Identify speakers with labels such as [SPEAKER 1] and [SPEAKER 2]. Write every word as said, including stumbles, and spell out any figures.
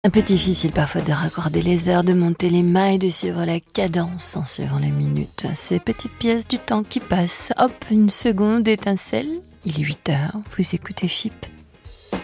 [SPEAKER 1] Un peu difficile parfois de raccorder les heures, de monter les mailles, de suivre la cadence en suivant les minutes. Ces petites pièces du temps qui passent. Hop, une seconde étincelle. Il est huit heures, vous écoutez F I P.